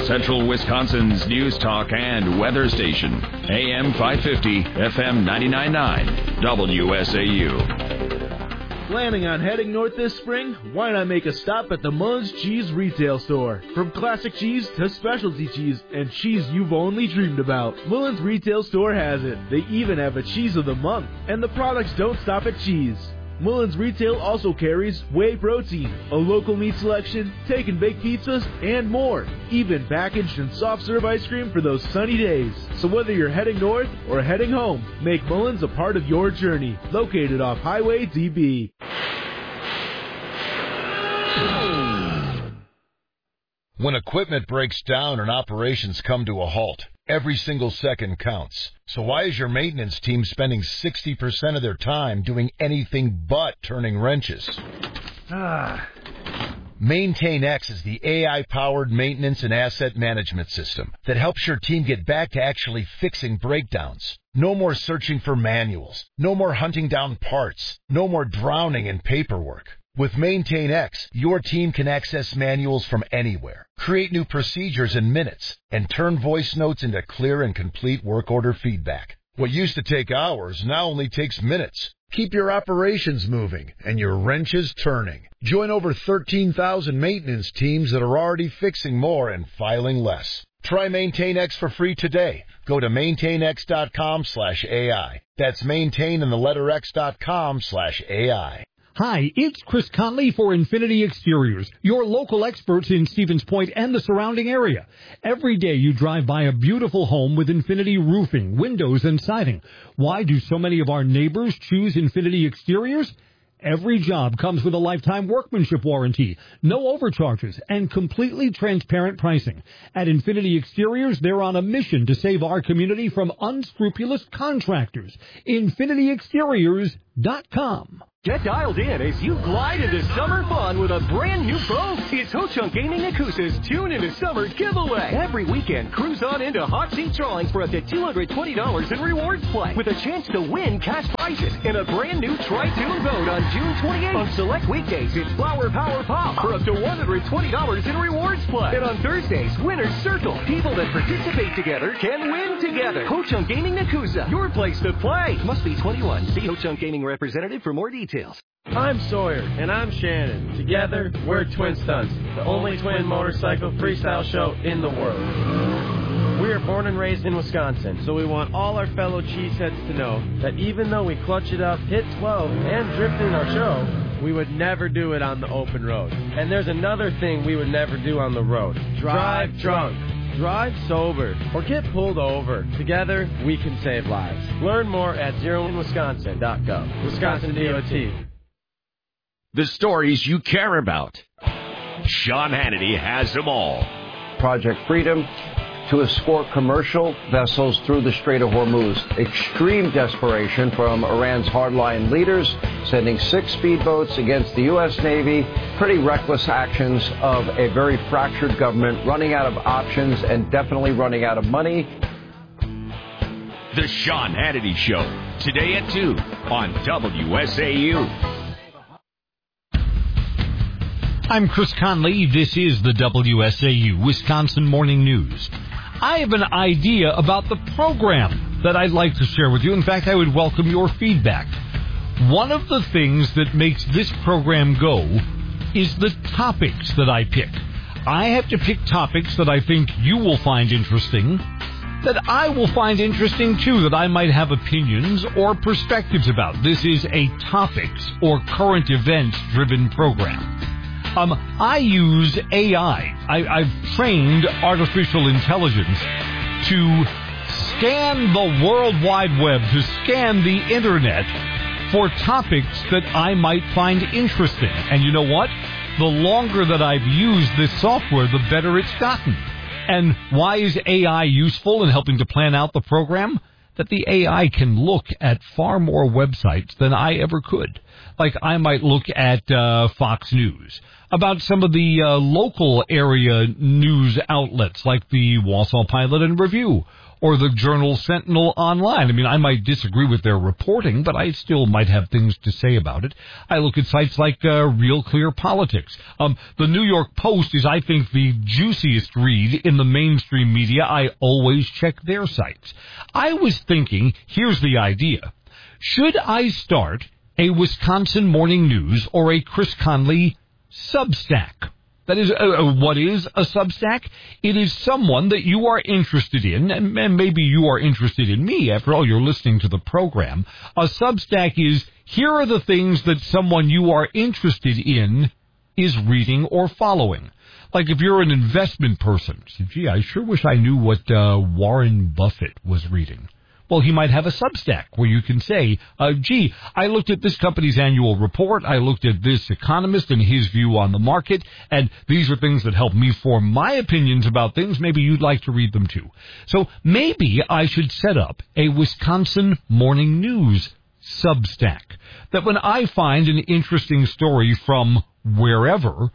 Central Wisconsin's news talk and weather station. AM 550, FM 99.9, WSAU. Planning on heading north this spring? Why not make a stop at the Mullins Cheese Retail Store? From classic cheese to specialty cheese and cheese you've only dreamed about, Mullins Retail Store has it. They even have a cheese of the month. And the products don't stop at cheese. Mullins Retail also carries whey protein, a local meat selection, take and bake pizzas, and more. Even packaged and soft serve ice cream for those sunny days. So whether you're heading north or heading home, make Mullins a part of your journey. Located off Highway DB. When equipment breaks down and operations come to a halt, every single second counts. So why is your maintenance team spending 60% of their time doing anything but turning wrenches? MaintainX is the AI-powered maintenance and asset management system that helps your team get back to actually fixing breakdowns. No more searching for manuals. No more hunting down parts. No more drowning in paperwork. With MaintainX, your team can access manuals from anywhere, create new procedures in minutes, and turn voice notes into clear and complete work order feedback. What used to take hours now only takes minutes. Keep your operations moving and your wrenches turning. Join over 13,000 maintenance teams that are already fixing more and filing less. Try MaintainX for free today. Go to maintainx.com/AI. That's maintain and the letter x.com/AI. Hi, it's Chris Conley for Infinity Exteriors, your local experts in Stevens Point and the surrounding area. Every day you drive by a beautiful home with Infinity roofing, windows, and siding. Why do so many of our neighbors choose Infinity Exteriors? Every job comes with a lifetime workmanship warranty, no overcharges, and completely transparent pricing. At Infinity Exteriors, they're on a mission to save our community from unscrupulous contractors. InfinityExteriors.com. Get dialed in as you glide into summer fun with a brand new boat. It's Ho-Chunk Gaming Yakuza's Tune into Summer giveaway. Every weekend, cruise on into hot seat drawings for up to $220 in rewards play with a chance to win cash prizes and a brand new Tri-Tune boat on June 28th. On select weekdays, it's Flower Power Pop for up to $120 in rewards play. And on Thursdays, Winner's Circle. People that participate together can win together. Ho-Chunk Gaming Yakuza, your place to play. Must be 21. See Ho-Chunk Gaming representative for more details. I'm Sawyer, and I'm Shannon. Together, we're Twin Stunts, the only twin motorcycle freestyle show in the world. We are born and raised in Wisconsin, so we want all our fellow cheeseheads to know that even though we clutch it up, hit 12, and drift in our show, we would never do it on the open road. And there's another thing we would never do on the road. Drive drunk. Drive sober or get pulled over. Together, we can save lives. Learn more at zeroinwisconsin.gov. Wisconsin DOT. The stories you care about. Sean Hannity has them all. Project Freedom to escort commercial vessels through the Strait of Hormuz. Extreme desperation from Iran's hardline leaders, sending 6 speedboats against the U.S. Navy. Pretty reckless actions of a very fractured government, running out of options and definitely running out of money. The Sean Hannity Show, today at 2 on WSAU. I'm Chris Conley. This is the WSAU Wisconsin Morning News. I have an idea about the program that I'd like to share with you. In fact, I would welcome your feedback. One of the things that makes this program go is the topics that I pick. I have to pick topics that I think you will find interesting, that I will find interesting too, that I might have opinions or perspectives about. This is a topics or current events driven program. I use AI. I've trained artificial intelligence to scan the World Wide Web, to scan the Internet for topics that I might find interesting. And you know what? The longer that I've used this software, the better it's gotten. And why is AI useful in helping to plan out the program? That the AI can look at far more websites than I ever could. Like I might look at Fox News, about some of the local area news outlets like the Wausau Pilot and Review, or the Journal Sentinel Online. I mean, I might disagree with their reporting, but I still might have things to say about it. I look at sites like Real Clear Politics. The New York Post is, I think, the juiciest read in the mainstream media. I always check their sites. I was thinking, here's the idea. Should I start a Wisconsin Morning News or a Chris Conley Substack? That is, what is a Substack? It is someone that you are interested in, and maybe you are interested in me. After all, you're listening to the program. A Substack is, here are the things that someone you are interested in is reading or following. Like if you're an investment person, gee, I sure wish I knew what Warren Buffett was reading. Well, he might have a Substack where you can say, gee, I looked at this company's annual report, I looked at this economist and his view on the market, and these are things that help me form my opinions about things. Maybe you'd like to read them too. So maybe I should set up a Wisconsin Morning News Substack, that when I find an interesting story from wherever,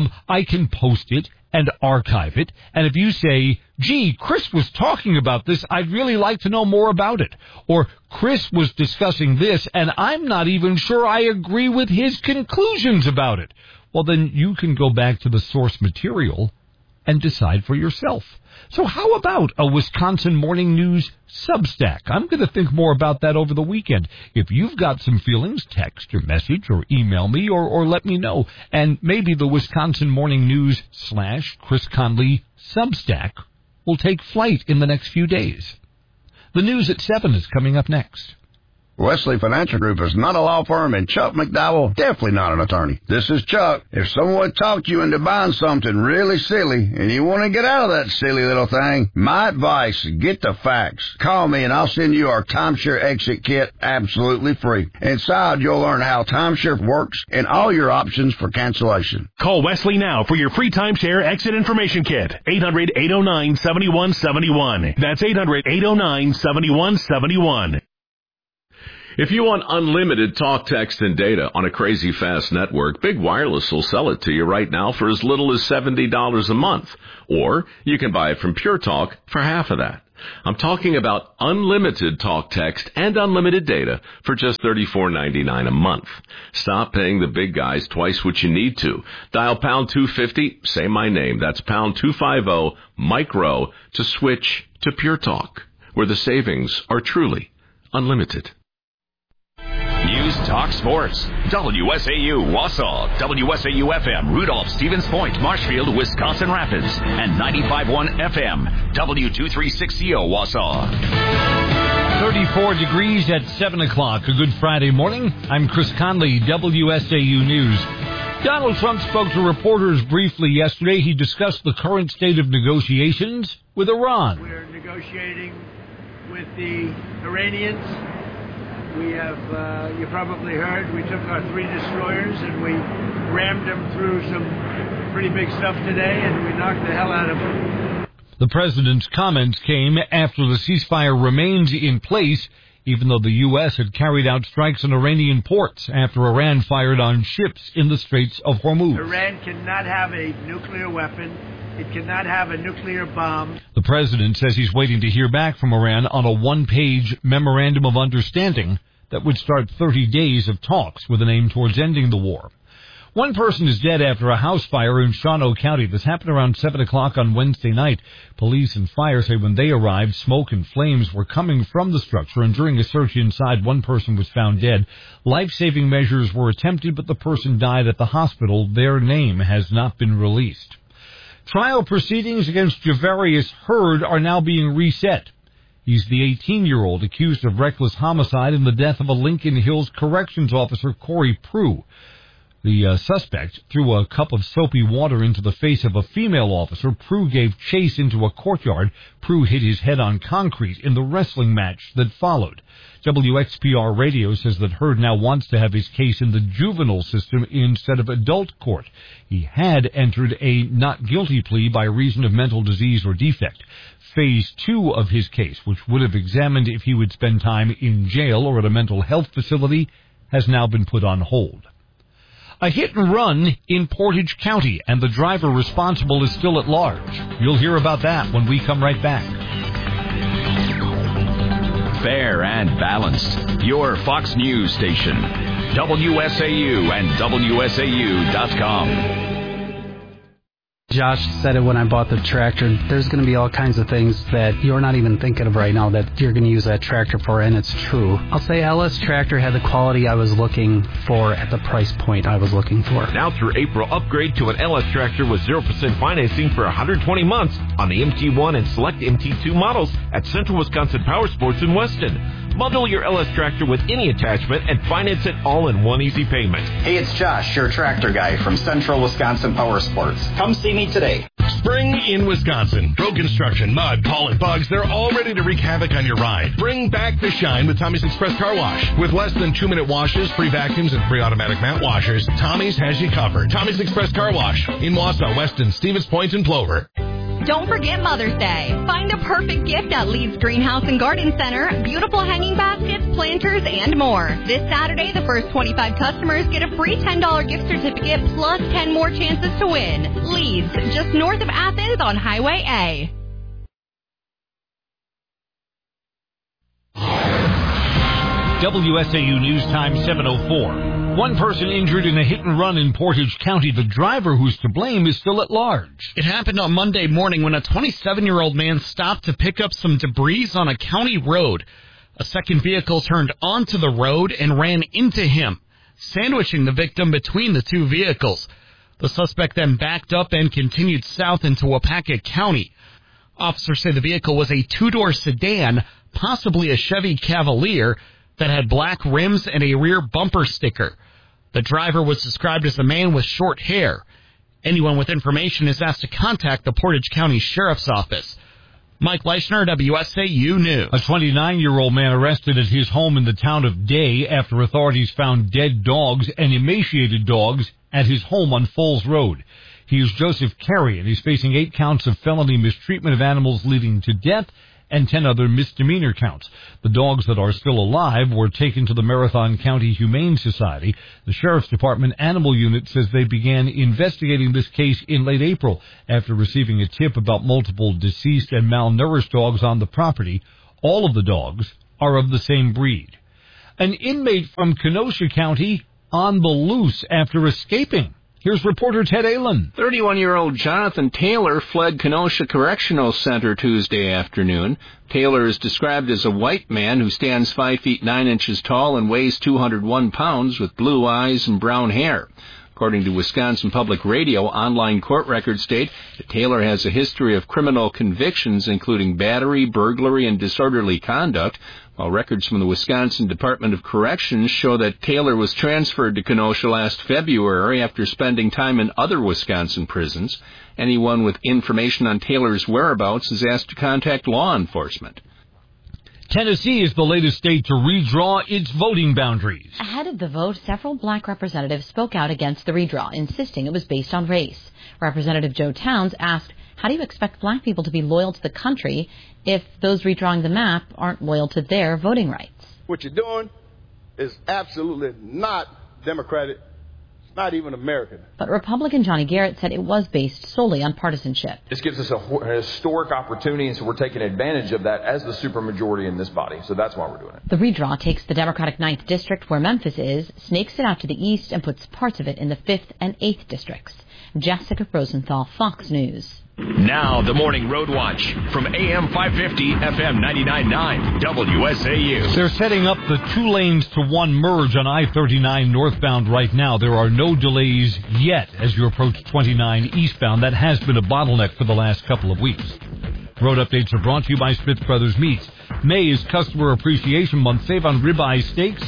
I can post it and archive it. And if you say, gee, Chris was talking about this, I'd really like to know more about it. Or Chris was discussing this, and I'm not even sure I agree with his conclusions about it. Well, then you can go back to the source material and decide for yourself. So how about a Wisconsin Morning News Substack? I'm going to think more about that over the weekend. If you've got some feelings, text or message or email me or let me know. And maybe the Wisconsin Morning News / Chris Conley Substack will take flight in the next few days. The news at 7 is coming up next. Wesley Financial Group is not a law firm, and Chuck McDowell definitely not an attorney. This is Chuck. If someone talked you into buying something really silly and you want to get out of that silly little thing, my advice, get the facts. Call me and I'll send you our timeshare exit kit absolutely free. Inside, you'll learn how timeshare works and all your options for cancellation. Call Wesley now for your free timeshare exit information kit. 800-809-7171. That's 800-809-7171. If you want unlimited talk, text, and data on a crazy fast network, Big Wireless will sell it to you right now for as little as $70 a month. Or you can buy it from Pure Talk for half of that. I'm talking about unlimited talk, text, and unlimited data for just $34.99 a month. Stop paying the big guys twice what you need to. Dial pound 250, say my name. That's pound 250, micro, to switch to Pure Talk, where the savings are truly unlimited. News Talk Sports. WSAU Wausau, WSAU FM Rudolph, Stevens Point, Marshfield, Wisconsin Rapids, and 95.1 FM W236CO Wausau. 34 degrees at 7 o'clock. A good Friday morning. I'm Chris Conley, WSAU News. Donald Trump spoke to reporters briefly yesterday. He discussed the current state of negotiations with Iran. We're negotiating with the Iranians. We have, you probably heard, we took our 3 destroyers and we rammed them through some pretty big stuff today, and we knocked the hell out of them. The president's comments came after the ceasefire remains in place, even though the U.S. had carried out strikes on Iranian ports after Iran fired on ships in the Straits of Hormuz. Iran cannot have a nuclear weapon. It cannot have a nuclear bomb. The president says he's waiting to hear back from Iran on a 1-page memorandum of understanding that would start 30 days of talks with an aim towards ending the war. One person is dead after a house fire in Shawano County. This happened around 7 o'clock on Wednesday night. Police and fire say when they arrived, smoke and flames were coming from the structure, and during a search inside, one person was found dead. Life-saving measures were attempted, but the person died at the hospital. Their name has not been released. Trial proceedings against Javarius Hurd are now being reset. He's the 18-year-old accused of reckless homicide in the death of a Lincoln Hills corrections officer, Corey Prue. The suspect threw a cup of soapy water into the face of a female officer. Prue gave chase into a courtyard. Prue hit his head on concrete in the wrestling match that followed. WXPR Radio says that Hurd now wants to have his case in the juvenile system instead of adult court. He had entered a not guilty plea by reason of mental disease or defect. Phase 2 of his case, which would have examined if he would spend time in jail or at a mental health facility, has now been put on hold. A hit and run in Portage County, and the driver responsible is still at large. You'll hear about that when we come right back. fair and balanced. Your Fox News station. WSAU and WSAU.com. Josh said it when I bought the tractor. There's going to be all kinds of things that you're not even thinking of right now that you're going to use that tractor for, and it's true. I'll say LS Tractor had the quality I was looking for at the price point I was looking for. Now through April, upgrade to an LS Tractor with 0% financing for 120 months on the MT1 and select MT2 models at Central Wisconsin Power Sports in Weston. Bundle your LS Tractor with any attachment and finance it all in one easy payment. Hey, it's Josh, your tractor guy from Central Wisconsin Power Sports. Come see me today. Spring in Wisconsin. Road construction, mud, pollen, bugs, they're all ready to wreak havoc on your ride. Bring back the shine with Tommy's Express Car Wash. With less than 2-minute washes, free vacuums, and free automatic mat washers, Tommy's has you covered. Tommy's Express Car Wash in Wausau, Weston, Stevens Point, and Plover. Don't forget Mother's Day. Find the perfect gift at Leeds Greenhouse and Garden Center. Beautiful hanging baskets, planters, and more. This Saturday, the first 25 customers get a free $10 gift certificate plus 10 more chances to win. Leeds, just north of Athens on Highway A. WSAU News Time 7:04. One person injured in a hit-and-run in Portage County. The driver who's to blame is still at large. It happened on Monday morning when a 27-year-old man stopped to pick up some debris on a county road. A second vehicle turned onto the road and ran into him, sandwiching the victim between the two vehicles. The suspect then backed up and continued south into Waupaca County. Officers say the vehicle was a two-door sedan, possibly a Chevy Cavalier, that had black rims and a rear bumper sticker. The driver was described as a man with short hair. Anyone with information is asked to contact the Portage County Sheriff's Office. Mike Leischner, WSAU News. A 29-year-old man arrested at his home in the town of Day after authorities found dead dogs and emaciated dogs at his home on Falls Road. He is Joseph Carey, and he's facing 8 counts of felony mistreatment of animals leading to death and 10 other misdemeanor counts. The dogs that are still alive were taken to the Marathon County Humane Society. The Sheriff's Department Animal Unit says they began investigating this case in late April after receiving a tip about multiple deceased and malnourished dogs on the property. All of the dogs are of the same breed. An inmate from Kenosha County on the loose after escaping. Here's reporter Ted Allen. 31-year-old Jonathan Taylor fled Kenosha Correctional Center Tuesday afternoon. Taylor is described as a white man who stands 5 feet 9 inches tall and weighs 201 pounds with blue eyes and brown hair. According to Wisconsin Public Radio, online court records state that Taylor has a history of criminal convictions, including battery, burglary, and disorderly conduct, while records from the Wisconsin Department of Corrections show that Taylor was transferred to Kenosha last February after spending time in other Wisconsin prisons. Anyone with information on Taylor's whereabouts is asked to contact law enforcement. Tennessee is the latest state to redraw its voting boundaries. Ahead of the vote, several black representatives spoke out against the redraw, insisting it was based on race. Representative Joe Towns asked, how do you expect black people to be loyal to the country if those redrawing the map aren't loyal to their voting rights? What you're doing is absolutely not democratic. It's not even American. But Republican Johnny Garrett said it was based solely on partisanship. This gives us a historic opportunity, and so we're taking advantage of that as the supermajority in this body. So that's why we're doing it. The redraw takes the Democratic 9th District, where Memphis is, snakes it out to the east, and puts parts of it in the 5th and 8th Districts. Jessica Rosenthal, Fox News. Now the Morning Road Watch from AM 550, FM 99.9, WSAU. They're setting up the 2 lanes to 1 merge on I-39 northbound right now. There are no delays yet as you approach 29 eastbound. That has been a bottleneck for the last couple of weeks. Road updates are brought to you by Smith Brothers Meats. May is Customer Appreciation Month. Save on ribeye steaks,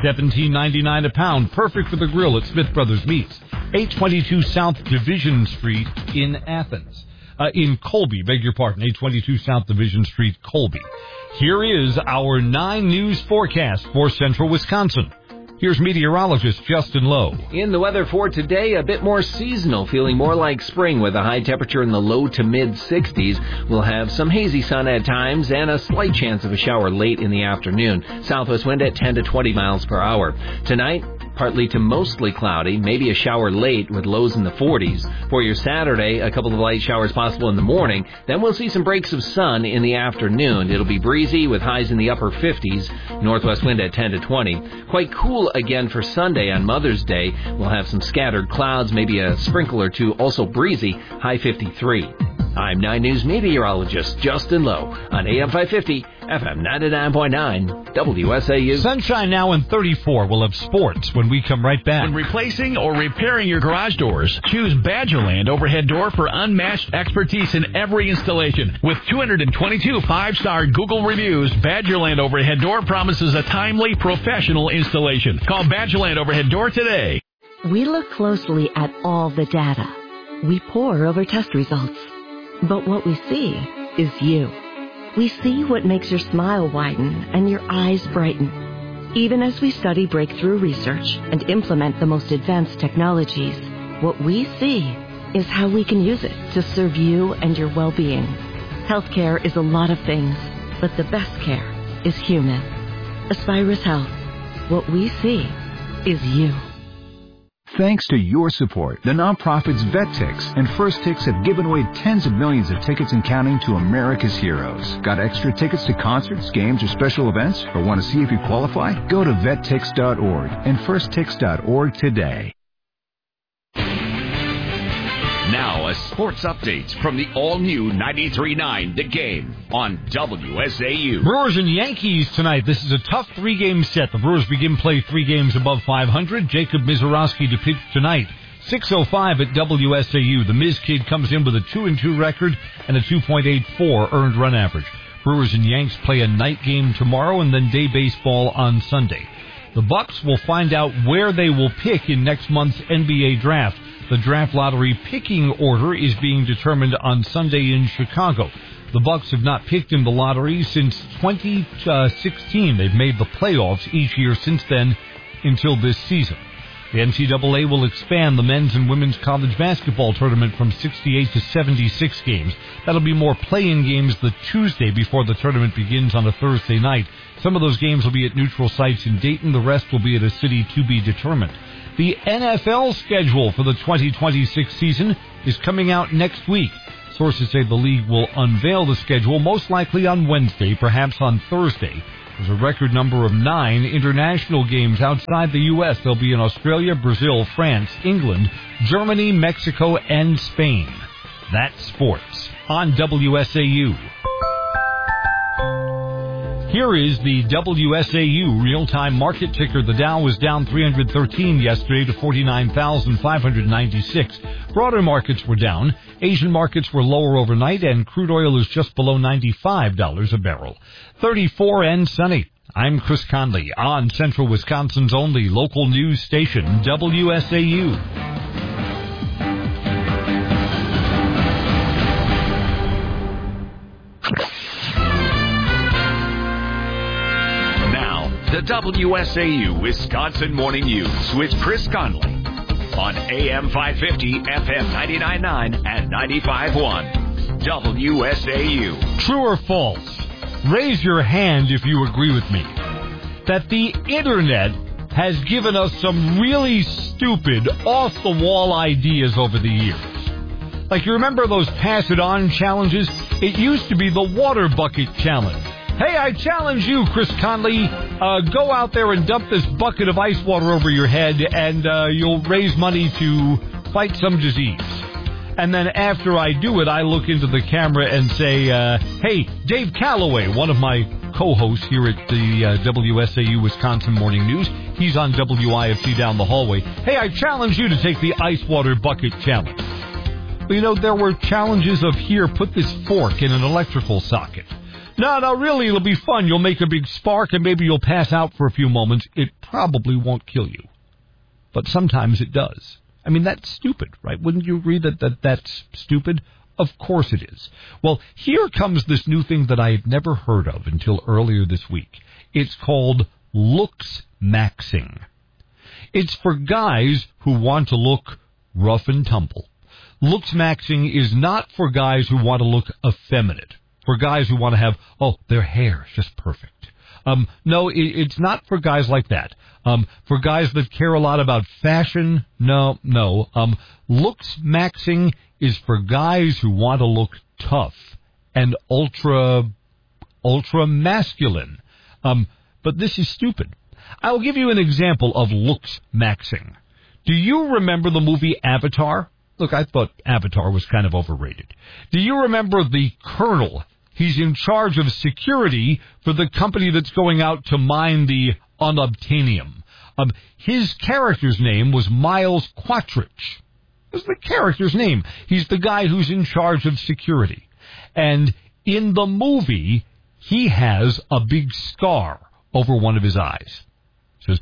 $17.99 a pound. Perfect for the grill at Smith Brothers Meats. 822 South Division Street in Athens. In Colby, beg your pardon, 822 South Division Street, Colby. Here is our 9 news forecast for central Wisconsin. Here's meteorologist Justin Lowe. In the weather for today, a bit more seasonal, feeling more like spring with a high temperature in the low to mid 60s. We'll have some hazy sun at times and a slight chance of a shower late in the afternoon. Southwest wind at 10 to 20 miles per hour. Tonight, partly to mostly cloudy, maybe a shower late with lows in the 40s. For your Saturday, a couple of light showers possible in the morning. Then we'll see some breaks of sun in the afternoon. It'll be breezy with highs in the upper 50s, northwest wind at 10 to 20. Quite cool again for Sunday on Mother's Day. We'll have some scattered clouds, maybe a sprinkle or two, also breezy, high 53. I'm 9 News meteorologist Justin Lowe on AM 550, FM 99.9, WSAU. Sunshine now in 34. We'll have sports when we come right back. When replacing or repairing your garage doors, choose Badgerland Overhead Door for unmatched expertise in every installation. With 222 5-star Google reviews, Badgerland Overhead Door promises a timely, professional installation. Call Badgerland Overhead Door today. We look closely at all the data. We pore over test results. But what we see is you. We see what makes your smile widen and your eyes brighten. Even as we study breakthrough research and implement the most advanced technologies, what we see is how we can use it to serve you and your well-being. Healthcare is a lot of things, but the best care is human. Aspirus Health. What we see is you. Thanks to your support, the nonprofits VetTix and First Tix have given away tens of millions of tickets and counting to America's heroes. Got extra tickets to concerts, games, or special events? Or want to see if you qualify? Go to vettix.org and firsttix.org today. Now a sports update from the all-new 93.9 The Game on WSAU. Brewers and Yankees tonight. This is a tough 3-game set. The Brewers begin play 3 games above 500. Jacob Mizorowski to pitch tonight. 6:05 at WSAU. The Miz Kid comes in with a 2-2 record and a 2.84 earned run average. Brewers and Yanks play a night game tomorrow and then day baseball on Sunday. The Bucks will find out where they will pick in next month's NBA draft. The draft lottery picking order is being determined on Sunday in Chicago. The Bucks have not picked in the lottery since 2016. They've made the playoffs each year since then until this season. The NCAA will expand the men's and women's college basketball tournament from 68 to 76 games. That'll be more play-in games the Tuesday before the tournament begins on a Thursday night. Some of those games will be at neutral sites in Dayton. The rest will be at a city to be determined. The NFL schedule for the 2026 season is coming out next week. Sources say the league will unveil the schedule most likely on Wednesday, perhaps on Thursday. There's a record number of 9 international games outside the U.S. They'll be in Australia, Brazil, France, England, Germany, Mexico, and Spain. That's sports on WSAU. Here is the WSAU real-time market ticker. The Dow was down 313 yesterday to 49,596. Broader markets were down. Asian markets were lower overnight, and crude oil is just below $95 a barrel. 34 and sunny. I'm Chris Conley on Central Wisconsin's only local news station, WSAU. The WSAU Wisconsin Morning News with Chris Conley on AM 550, FM 99.9 and 95.1. WSAU. True or false? Raise your hand if you agree with me that the Internet has given us some really stupid, off-the-wall ideas over the years. Like, you remember those Pass It On challenges? It used to be the water bucket challenge. Hey, I challenge you, Chris Conley, go out there and dump this bucket of ice water over your head, and you'll raise money to fight some disease. And then after I do it, I look into the camera and say, hey, Dave Calloway, one of my co-hosts here at the WSAU Wisconsin Morning News, he's on WIFT down the hallway. Hey, I challenge you to take the ice water bucket challenge. Well, you know, there were challenges of, here, put this fork in an electrical socket. No, really, it'll be fun. You'll make a big spark and maybe you'll pass out for a few moments. It probably won't kill you. But sometimes it does. I mean, that's stupid, right? Wouldn't you agree that that's stupid? Of course it is. Well, here comes this new thing that I had never heard of until earlier this week. It's called looks maxing. It's for guys who want to look rough and tumble. Looks maxing is not for guys who want to look effeminate. For guys who want to have, their hair is just perfect. No, it's not for guys like that. For guys that care a lot about fashion, no. Looks maxing is for guys who want to look tough and ultra masculine. But this is stupid. I'll give you an example of looks maxing. Do you remember the movie Avatar? Look, I thought Avatar was kind of overrated. Do you remember the Colonel? He's in charge of security for the company that's going out to mine the unobtainium. His character's name was Miles Quatrich. That's the character's name. He's the guy who's in charge of security. And in the movie, he has a big scar over one of his eyes. Says,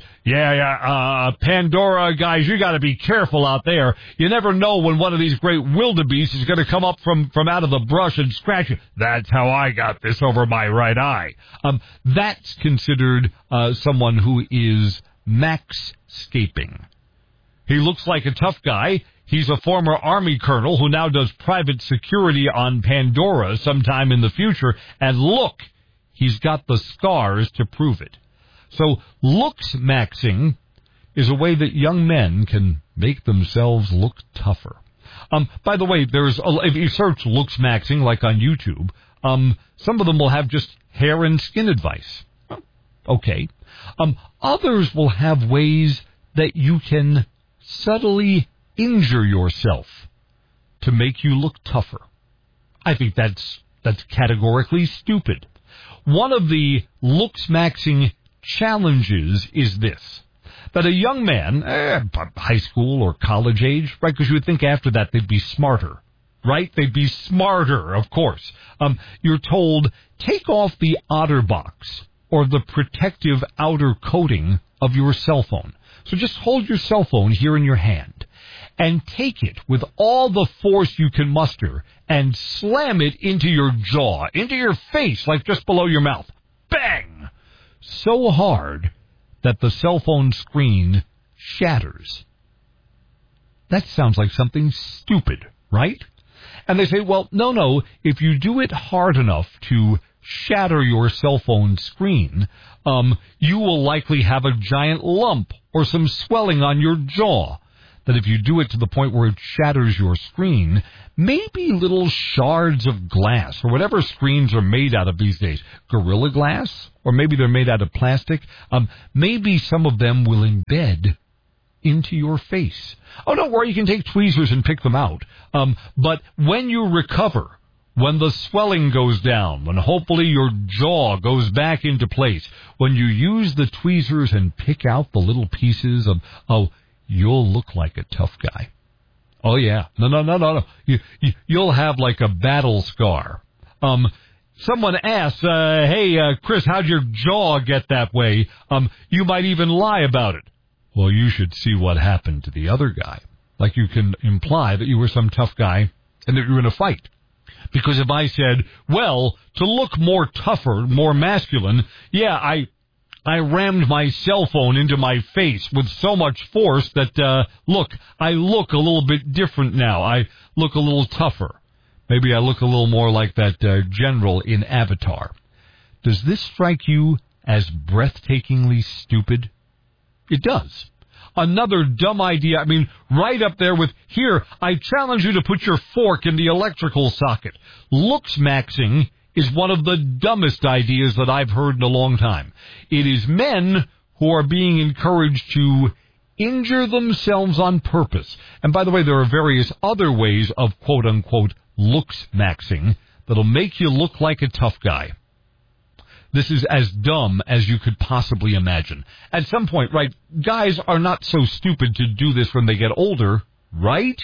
Pandora, guys, you got to be careful out there. You never know when one of these great wildebeests is going to come up from out of the brush and scratch you. That's how I got this over my right eye. That's considered someone who is max-scaping. He looks like a tough guy. He's a former Army colonel who now does private security on Pandora sometime in the future. And look, he's got the scars to prove it. So looks maxing is a way that young men can make themselves look tougher. By the way, if you search looks maxing, like on YouTube, some of them will have just hair and skin advice. Okay. Others will have ways that you can subtly injure yourself to make you look tougher. I think that's categorically stupid. One of the looks maxing challenges is this, that a young man, high school or college age, right, because you would think after that they'd be smarter, right? They'd be smarter, of course. You're told, take off the OtterBox or the protective outer coating of your cell phone. So just hold your cell phone here in your hand and take it with all the force you can muster and slam it into your jaw, into your face, like just below your mouth. Bang! So hard that the cell phone screen shatters. That sounds like something stupid, right? And they say, well, no, if you do it hard enough to shatter your cell phone screen, you will likely have a giant lump or some swelling on your jaw. That if you do it to the point where it shatters your screen, maybe little shards of glass, or whatever screens are made out of these days, Gorilla Glass, or maybe they're made out of plastic, maybe some of them will embed into your face. Oh, don't worry, you can take tweezers and pick them out. But when you recover, when the swelling goes down, when hopefully your jaw goes back into place, when you use the tweezers and pick out the little pieces of, you'll look like a tough guy. Oh, yeah. No. You'll have like a battle scar. Someone asks, hey, Chris, how'd your jaw get that way? You might even lie about it. Well, you should see what happened to the other guy. Like you can imply that you were some tough guy and that you were in a fight. Because if I said, well, to look more tougher, more masculine, I rammed my cell phone into my face with so much force that, look, I look a little bit different now. I look a little tougher. Maybe I look a little more like that general in Avatar. Does this strike you as breathtakingly stupid? It does. Another dumb idea, right up there with, here, I challenge you to put your fork in the electrical socket. Looks maxing is one of the dumbest ideas that I've heard in a long time. It is men who are being encouraged to injure themselves on purpose. And by the way, there are various other ways of quote-unquote looks maxing that'll make you look like a tough guy. This is as dumb as you could possibly imagine. At some point, right, guys are not so stupid to do this when they get older, right?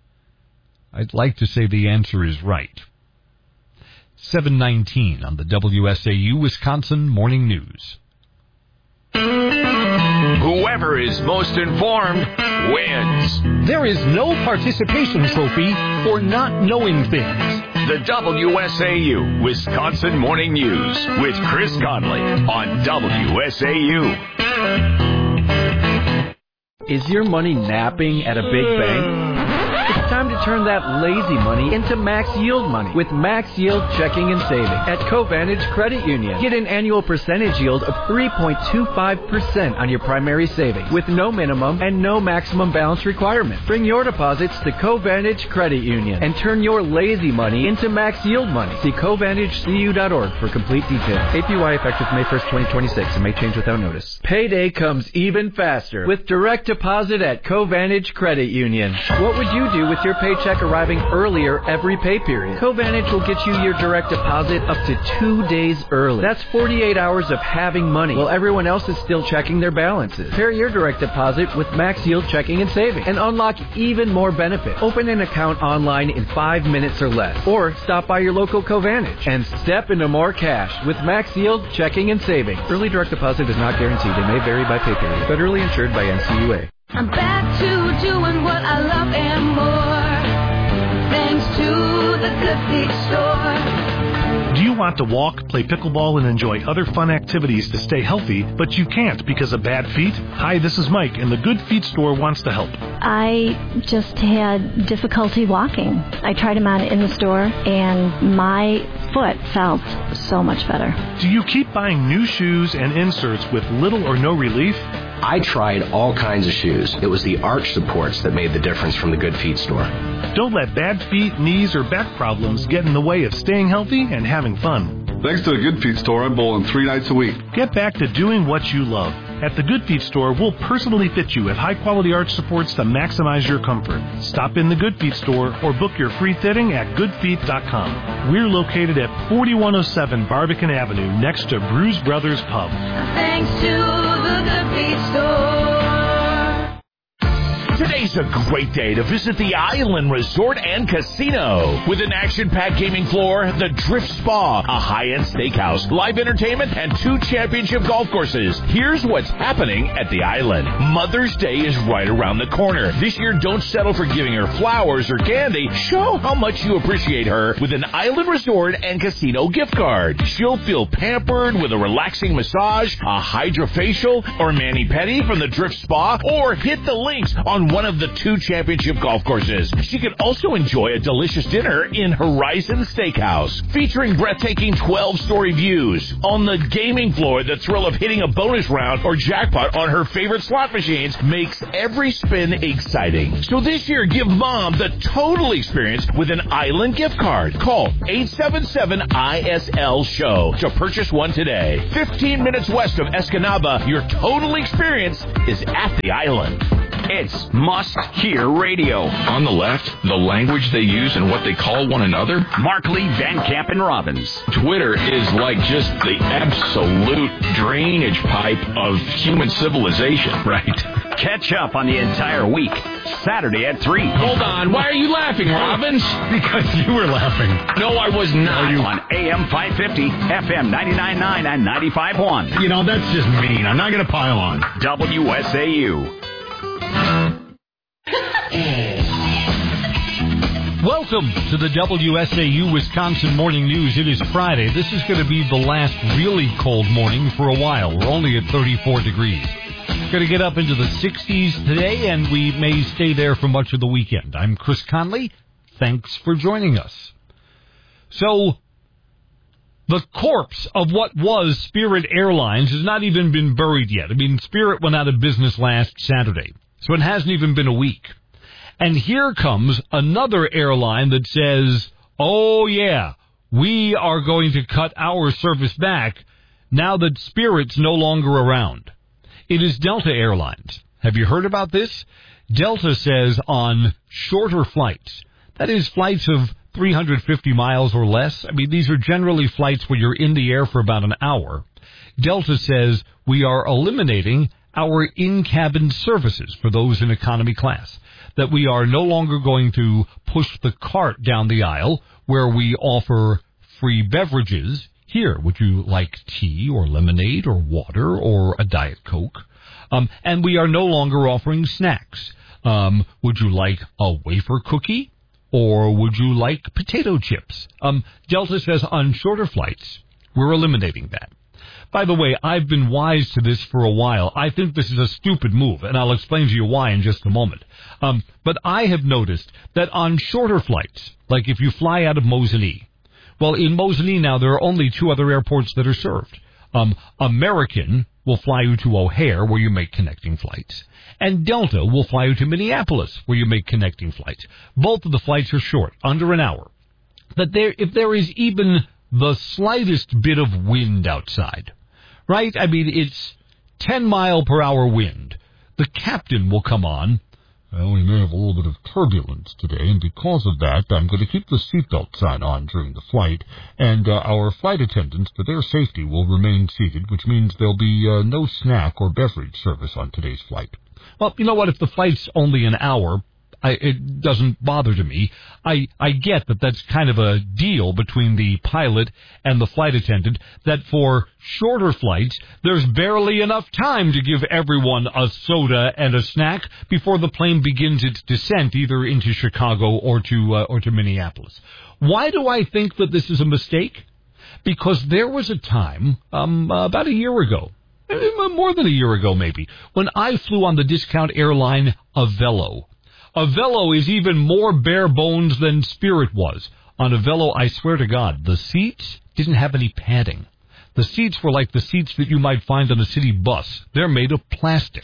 I'd like to say the answer is right. 7:19 on the WSAU Wisconsin Morning News. Whoever is most informed wins. There is no participation trophy for not knowing things. The WSAU Wisconsin Morning News with Chris Conley on WSAU. Is your money napping at a big bank? It's time to turn that lazy money into max yield money with Max Yield Checking and Saving at Covantage Credit Union. Get an annual percentage yield of 3.25% on your primary savings with no minimum and no maximum balance requirement. Bring your deposits to Covantage Credit Union and turn your lazy money into max yield money. See CovantageCU.org for complete details. APY effective May 1st, 2026 and may change without notice. Payday comes even faster with direct deposit at Covantage Credit Union. What would you do with your paycheck arriving earlier every pay period? Covantage will get you your direct deposit up to 2 days early. That's 48 hours of having money while everyone else is still checking their balances. Pair your direct deposit with Max Yield Checking and Saving and unlock even more benefits. Open an account online in 5 minutes or less, or stop by your local Covantage and step into more cash with Max Yield Checking and Saving. Early direct deposit is not guaranteed and may vary by pay period. Federally insured by NCUA. I'm back to doing what I love and more, thanks to the Good Feet Store. Do you want to walk, play pickleball, and enjoy other fun activities to stay healthy, but you can't because of bad feet? Hi, this is Mike, and the Good Feet Store wants to help. I just had difficulty walking. I tried them on in the store, and my foot felt so much better. Do you keep buying new shoes and inserts with little or no relief? I tried all kinds of shoes. It was the arch supports that made the difference from the Good Feet Store. Don't let bad feet, knees, or back problems get in the way of staying healthy and having fun. Thanks to the Good Feet Store, I'm bowling 3 nights a week. Get back to doing what you love. At the Good Feet Store, we'll personally fit you with high-quality arch supports to maximize your comfort. Stop in the Good Feet Store or book your free fitting at goodfeet.com. We're located at 4107 Barbican Avenue next to Bruise Brothers Pub. Thanks to the Good Feet Store. Today's a great day to visit the Island Resort and Casino. With an action-packed gaming floor, the Drift Spa, a high-end steakhouse, live entertainment, and 2 championship golf courses. Here's what's happening at the Island. Mother's Day is right around the corner. This year, don't settle for giving her flowers or candy. Show how much you appreciate her with an Island Resort and Casino gift card. She'll feel pampered with a relaxing massage, a hydrofacial, or mani-pedi from the Drift Spa, or hit the links on one of the 2 championship golf courses. She could also enjoy a delicious dinner in Horizon Steakhouse, featuring breathtaking 12-story views. On the gaming floor, the thrill of hitting a bonus round or jackpot on her favorite slot machines makes every spin exciting. So this year, give Mom the total experience with an Island gift card. Call 877-ISL-SHOW to purchase one today. 15 minutes west of Escanaba, your total experience is at the Island. It's must-hear radio. On the left, the language they use and what they call one another. Markley, Van Camp, and Robbins. Twitter is like just the absolute drainage pipe of human civilization. Right. Catch up on the entire week. Saturday at 3. Hold on. Why are you laughing, Robbins? Because you were laughing. No, I was not. On AM 550, FM 99.9, and 95.1. You know, that's just mean. I'm not going to pile on. WSAU. Welcome to the WSAU Wisconsin Morning News. It is Friday. This is going to be the last really cold morning for a while. We're only at 34 degrees. Going to get up into the 60s today, and we may stay there for much of the weekend. I'm Chris Conley. Thanks for joining us. So, the corpse of what was Spirit Airlines has not even been buried yet. I mean, Spirit went out of business last Saturday, so it hasn't even been a week. And here comes another airline that says, oh yeah, we are going to cut our service back now that Spirit's no longer around. It is Delta Airlines. Have you heard about this? Delta says on shorter flights, that is flights of 350 miles or less. I mean, these are generally flights where you're in the air for about an hour. Delta says we are eliminating our in-cabin services for those in economy class, that we are no longer going to push the cart down the aisle where we offer free beverages. Here, would you like tea or lemonade or water or a Diet Coke? And we are no longer offering snacks. Would you like a wafer cookie or would you like potato chips? Delta says on shorter flights, we're eliminating that. By the way, I've been wise to this for a while. I think this is a stupid move, and I'll explain to you why in just a moment. But I have noticed that on shorter flights, like if you fly out of Mosinee, well, in Mosinee now there are only 2 other airports that are served. American will fly you to O'Hare, where you make connecting flights, and Delta will fly you to Minneapolis, where you make connecting flights. Both of the flights are short, under an hour. That if there is even the slightest bit of wind outside, right? I mean, it's 10-mile-per-hour wind. The captain will come on. Well, we may have a little bit of turbulence today, and because of that, I'm going to keep the seatbelt sign on during the flight, and our flight attendants, for their safety, will remain seated, which means there'll be no snack or beverage service on today's flight. Well, you know what? If the flight's only an hour, it doesn't bother to me. I get that that's kind of a deal between the pilot and the flight attendant, that for shorter flights, there's barely enough time to give everyone a soda and a snack before the plane begins its descent either into Chicago or to Minneapolis. Why do I think that this is a mistake? Because there was a time, about a year ago, more than a year ago maybe, when I flew on the discount airline Avelo. Avelo is even more bare bones than Spirit was. On Avelo, I swear to God, the seats didn't have any padding. The seats were like the seats that you might find on a city bus. They're made of plastic.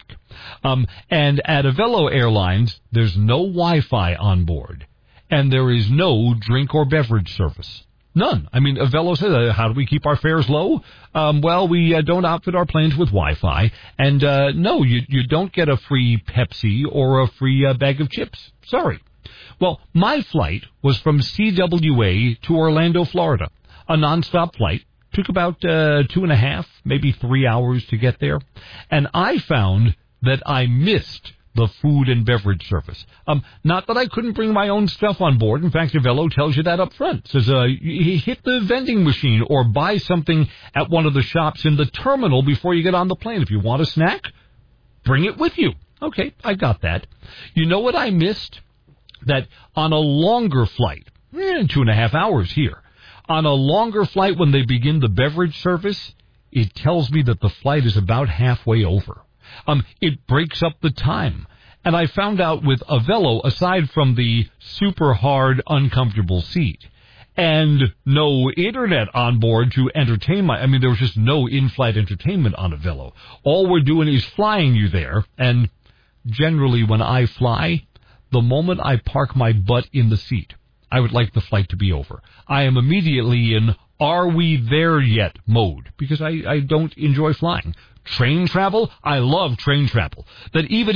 And at Avelo Airlines, there's no Wi-Fi on board. And there is no drink or beverage service. None. I mean, Avelo says, how do we keep our fares low? Well, we don't outfit our planes with Wi-Fi. And no, you don't get a free Pepsi or a free bag of chips. Sorry. Well, my flight was from CWA to Orlando, Florida. A nonstop flight. Took about 2.5, maybe 3 hours to get there. And I found that I missed the food and beverage service. Not that I couldn't bring my own stuff on board. In fact, Avelo tells you that up front. It says, you hit the vending machine or buy something at one of the shops in the terminal before you get on the plane. If you want a snack, bring it with you. Okay, I got that. You know what I missed? That on a longer flight, 2.5 hours here, on a longer flight when they begin the beverage service, it tells me that the flight is about halfway over. It breaks up the time. And I found out with Avelo, aside from the super hard, uncomfortable seat, and no internet on board to entertain there was just no in-flight entertainment on Avelo. All we're doing is flying you there, and generally when I fly, the moment I park my butt in the seat, I would like the flight to be over. I am immediately in "are we there yet" mode, because I don't enjoy flying. Train travel? I love train travel. That even